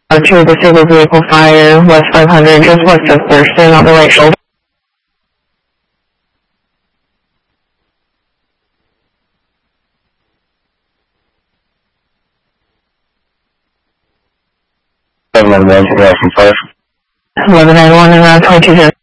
2 disabled vehicle fire, west 500, just west of Thurston on the right shoulder. Seven 11 1 and 22.